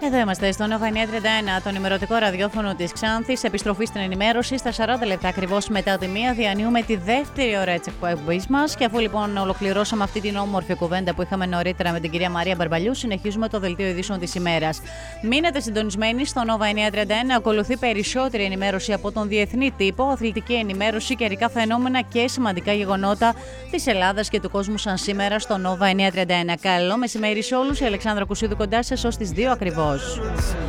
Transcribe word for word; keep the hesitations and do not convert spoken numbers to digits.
Εδώ είμαστε στο Nova εννιακόσια τριάντα ένα, το ενημερωτικό ραδιόφωνο της Ξάνθης. Επιστροφή στην ενημέρωση στα σαράντα λεπτά ακριβώς μετά τη μία. Διανύουμε τη δεύτερη ώρα της εκπομπής μας. Και αφού λοιπόν ολοκληρώσαμε αυτή την όμορφη κουβέντα που είχαμε νωρίτερα με την κυρία Μαρία Μπαρμπαλιού, συνεχίζουμε το δελτίο ειδήσεων της ημέρας. Μείνετε συντονισμένοι στο Nova εννιακόσια τριάντα ένα. Ακολουθεί περισσότερη ενημέρωση από τον διεθνή τύπο, αθλητική ενημέρωση, καιρικά φαινόμενα και σημαντικά γεγονότα της Ελλάδας και του κόσμου σαν σήμερα στο Nova εννιακόσια τριάντα ένα. Καλό μεσημέρι σε όλους. Η Αλεξάνδρα Κουσίδου κοντά σας ως τις δύο ακριβώς.